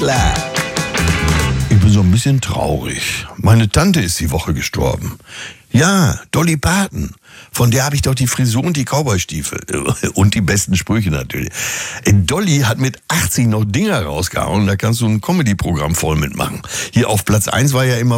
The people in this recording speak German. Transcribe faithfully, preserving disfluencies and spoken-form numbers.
Klar. Ich bin so ein bisschen traurig. Meine Tante ist die Woche gestorben. Ja, Dolly Parton. Von der habe ich doch die Frisur und die Cowboystiefel. Und die besten Sprüche natürlich. Dolly hat mit achtzig noch Dinger rausgehauen. Da kannst du ein Comedy-Programm voll mitmachen. Hier auf Platz eins war ja immer